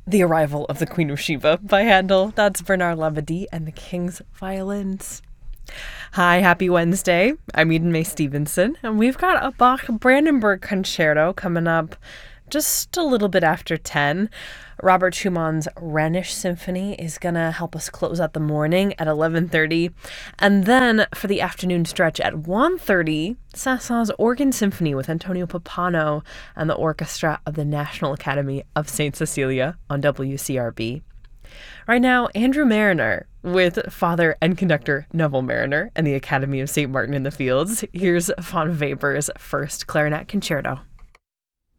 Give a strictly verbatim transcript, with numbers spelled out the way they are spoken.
The Arrival of the Queen of Sheba by Handel. That's Bernard Labadie and the King's Violins. Hi, happy Wednesday. I'm Eden May Stevenson, and we've got a Bach Brandenburg concerto coming up just a little bit after ten. Robert Schumann's Rhenish Symphony is going to help us close out the morning at eleven thirty. And then for the afternoon stretch at one thirty, Saint-Saëns Organ Symphony with Antonio Pappano and the orchestra of the National Academy of Saint Cecilia on W C R B. Right now, Andrew Marriner with father and conductor Neville Marriner and the Academy of Saint Martin in the Fields. Here's von Weber's first clarinet concerto.